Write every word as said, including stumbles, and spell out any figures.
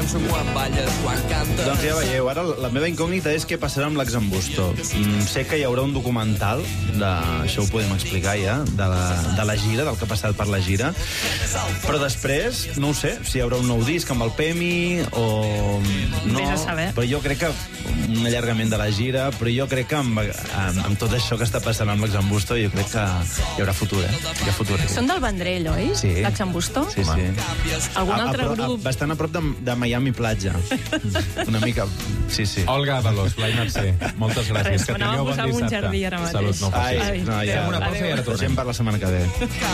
quan balles, quan cantes... Doncs ja veieu, ara la meva incògnita és què passarà amb l'Exambusto. Mm, sé que hi haurà un documental, de, això ho podem explicar ja, de la, de la gira, del que ha passat per la gira, però després, no ho sé, si hi haurà un nou disc amb el Pemi o... No, vés a saber. Però jo crec que un allargament de la gira, però jo crec que amb, amb, amb tot això que està passant amb l'Exambusto, jo crec que hi haurà futur, eh? Hi ha futur. Són del Vendrell, oi? Sí. L'Exambusto? Sí, sí. Algun A- a altre pro- a- grup? Bastant a prop de, de Miami Platja. Una mica... Sí, sí. Olga Avalos, Blai Mercè, moltes gràcies. Res, Que m'anava a tingueu bon posar en un dissabte. jardí ara mateix. Salut, no Ai, passis. Ai, no, ja, Fem una pausa i ara tornem. Gent per la setmana que ve.